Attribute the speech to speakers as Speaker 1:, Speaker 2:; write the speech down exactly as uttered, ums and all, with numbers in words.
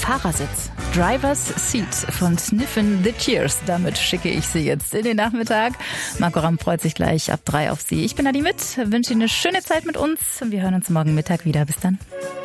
Speaker 1: Fahrersitz. Driver's Seat von Sniffin' the Cheers. Damit schicke ich Sie jetzt in den Nachmittag. Marco Ramm freut sich gleich ab drei auf Sie. Ich bin Adi Mitt, wünsche Ihnen eine schöne Zeit mit uns. Wir hören uns morgen Mittag wieder. Bis dann.